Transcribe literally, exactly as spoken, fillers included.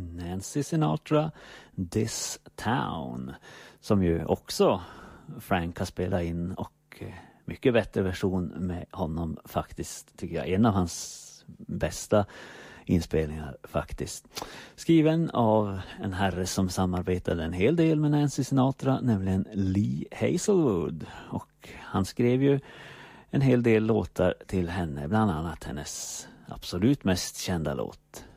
Nancy Sinatra, This Town, som ju också Frank har spelat in, och mycket bättre version med honom faktiskt, tycker jag. En av hans bästa inspelningar faktiskt. Skriven av en herre som samarbetade en hel del med Nancy Sinatra, nämligen Lee Hazelwood. Och han skrev ju en hel del låtar till henne, bland annat hennes absolut mest kända låt,